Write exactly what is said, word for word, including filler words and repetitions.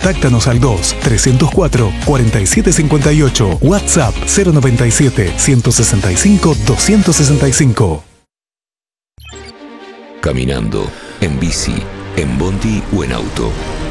Contáctanos al dos, trescientos cuatro, cuarenta y siete cincuenta y ocho. WhatsApp cero noventa y siete, ciento sesenta y cinco, doscientos sesenta y cinco. Caminando, en bici, en bondi o en auto.